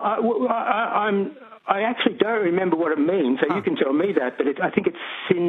I actually don't remember what it means, so you can tell me that, but I think it's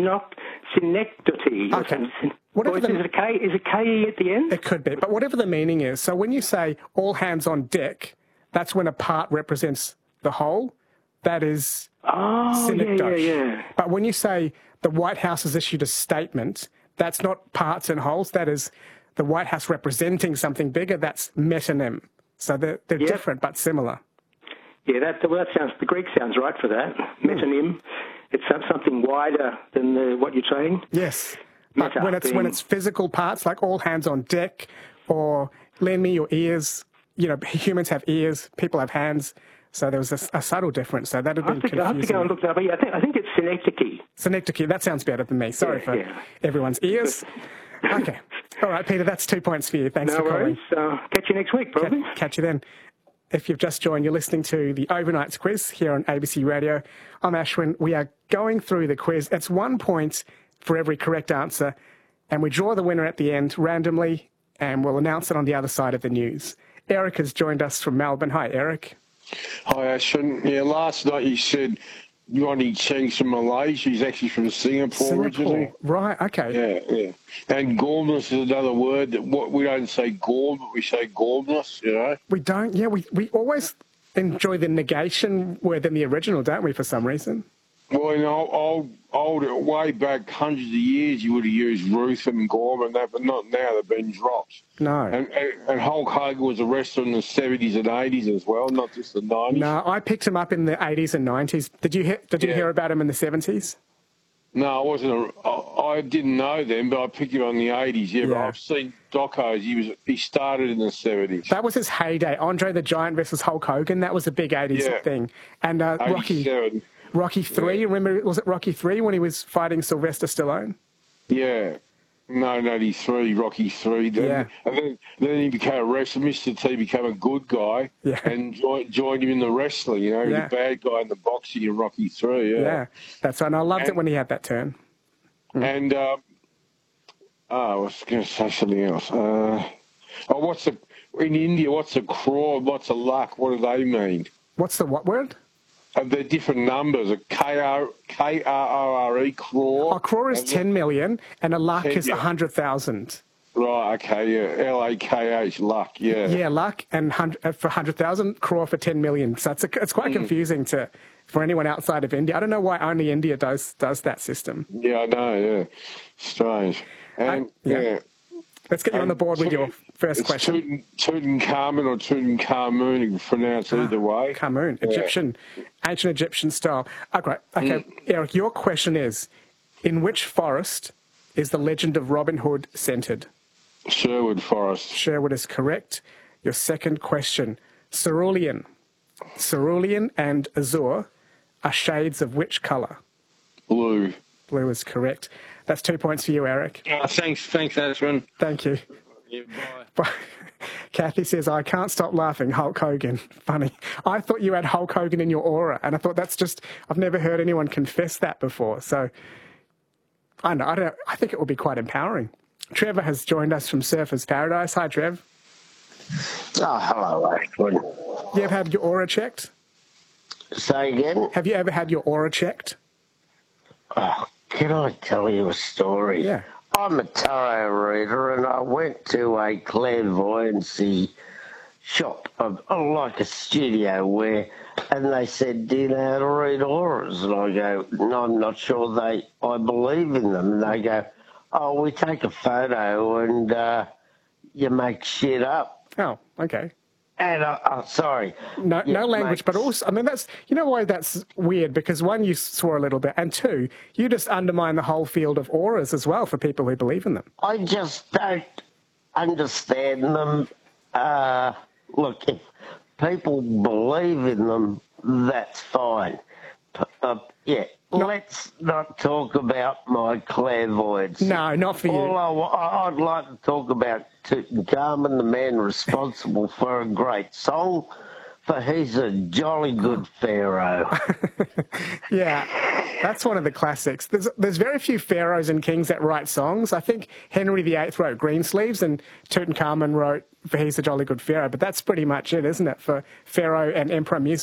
synecdoche. Okay. Is it K-E at the end? It could be, but whatever the meaning is. So when you say all hands on deck, that's when a part represents the whole. That is synecdoche. Yeah. But when you say the White House has issued a statement, that's not parts and wholes. That is the White House representing something bigger. That's metonym. So they're different but similar. Yeah, the Greek sounds right for that. Metonym. It's something wider than what you're saying. Yes. But when it's physical parts, like all hands on deck, or lend me your ears. Humans have ears, people have hands. So there was a subtle difference. So that would be confusing. I have to go and look that up. Yeah, I think it's synecdoche. Synecdoche. That sounds better than me. Sorry for everyone's ears. Okay. All right, Peter, that's 2 points for you. Thanks for calling. No worries. Catch you next week, probably. Catch you then. If you've just joined, you're listening to the Overnights quiz here on ABC Radio. I'm Ashwin. We are going through the quiz. It's 1 point for every correct answer, and we draw the winner at the end randomly, and we'll announce it on the other side of the news. Eric has joined us from Melbourne. Hi, Eric. Hi, Ashwin. Yeah, last night you said Ronnie Cheng's from Malaysia. He's actually from Singapore originally. Right, okay. Yeah. And gormless is another word that we don't say gorm, but we say gormless, We don't, we always enjoy the negation word in the original, don't we, for some reason? Well, way back hundreds of years, you would have used Ruth and Gorm and that, but not now. They've been dropped. No. And Hulk Hogan was a wrestler in the 70s and 80s as well, not just the 90s. No, I picked him up in the 80s and 90s. Did you hear about him in the 70s? No, I wasn't. I didn't know them, but I picked him on the 80s. Yeah, but I've seen docos. He started in the 70s. That was his heyday. Andre the Giant versus Hulk Hogan. That was a big 80s thing. And Rocky 3, remember, was it Rocky 3 when he was fighting Sylvester Stallone? Yeah. 1983, Rocky 3. And then he became a wrestler. Mr. T became a good guy and joined him in the wrestling. He was a bad guy in the boxing in Rocky 3. Yeah, that's right. And I loved it when he had that turn. And, I was going to say something else. In India, what's a crore, what's a lakh? What do they mean? What's the what word? They're different numbers. A K-R-O-R-E, crore. A crore is 10 million, and a lakh is 100,000. Right, okay, yeah. L-A-K-H, lakh, yeah. Yeah, lakh and for 100,000, crore for 10 million. So it's quite confusing for anyone outside of India. I don't know why only India does that system. Yeah, I know, yeah. Strange. And, Let's get you on the board with your first question. Tutankhamun or Tutankhamun, you can pronounce either way. Khamun, ancient Egyptian style. Okay, Eric, your question is, in which forest is the legend of Robin Hood centred? Sherwood Forest. Sherwood is correct. Your second question, cerulean. Cerulean and azure are shades of which colour? Blue. Blue is correct. That's 2 points for you, Eric. Thanks, Ashwin. Thank you. Yeah, bye. Kathy says, I can't stop laughing. Hulk Hogan. Funny. I thought you had Hulk Hogan in your aura, and I thought I've never heard anyone confess that before. So, I think it will be quite empowering. Trevor has joined us from Surfers Paradise. Hi, Trev. Oh, hello, Ashwin. You ever had your aura checked? Say again? Have you ever had your aura checked? Oh, can I tell you a story? Yeah. I'm a tarot reader, and I went to a clairvoyancy shop, like a studio and they said, do you know how to read auras? And I go, no, I'm not sure I believe in them. And they go, oh, we take a photo and you make shit up. Oh, okay. And sorry. No language, but also, that's, why that's weird? Because one, you swore a little bit, and two, you just undermine the whole field of auras as well for people who believe in them. I just don't understand them. Look, if people believe in them, that's fine. Let's not talk about my clairvoyance. No, not for you. I'd like to talk about Tutankhamun, the man responsible for a great song, for he's a jolly good pharaoh. Yeah, that's one of the classics. There's very few pharaohs and kings that write songs. I think Henry VIII wrote Greensleeves and Tutankhamun wrote for He's a Jolly Good Pharaoh, but that's pretty much it, isn't it, for pharaoh and emperor music?